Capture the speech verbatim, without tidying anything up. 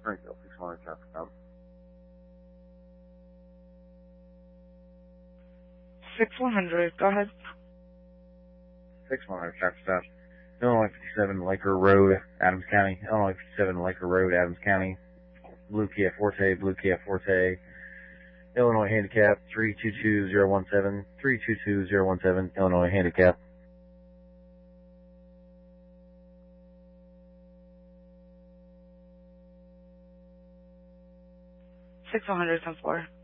Springfield, six one hundred traffic stop. six one hundred, go ahead. six one hundred traffic stop. Illinois fifty-seven Laker Road, Adams County. Illinois fifty-seven Laker Road, Adams County. Blue Kia Forte, Blue Kia Forte. Illinois Handicap three two two zero one seven, three two two zero one seven, Illinois Handicap. six one hundred, ten four.